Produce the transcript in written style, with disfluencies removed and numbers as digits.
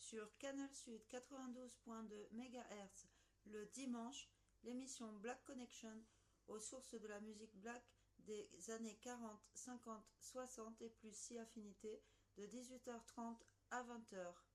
sur Canal Sud 92.2 MHz le dimanche, l'émission Black Connection aux sources de la musique black des années 40, 50, 60 et plus si affinité de 18h30 à 20h.